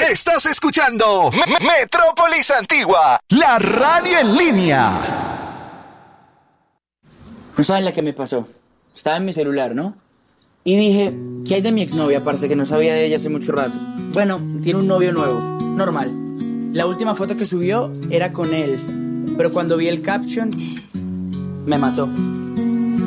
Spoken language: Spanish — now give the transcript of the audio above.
Estás escuchando Metrópolis Antigua, la radio en línea. No saben la que me pasó. Estaba en mi celular, ¿no? Y dije, ¿qué hay de mi exnovia? Parece que no sabía de ella hace mucho rato. Bueno, tiene un novio nuevo, normal. La última foto que subió era con él, pero cuando vi el caption, me mató.